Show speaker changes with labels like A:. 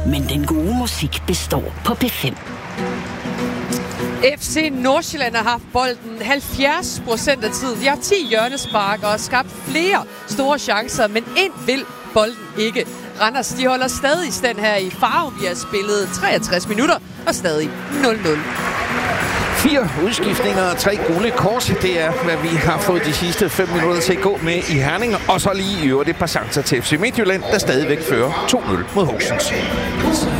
A: Men den gode musik består på P5.
B: FC Nordsjælland har haft bolden 70% af tiden. De har 10 hjørnespark og skabt flere store chancer, men ind vil bolden ikke. Randers, de holder stadig stand her i Farum. Vi har spillet 63 minutter og stadig 0-0.
C: 4 udskiftninger og 3 gule kors. Det er, hvad vi har fået de sidste 5 minutter til at gå med i Herning. Og så lige i øvrigt et par chancer til FC Midtjylland, der stadigvæk fører 2-0 mod Horsens.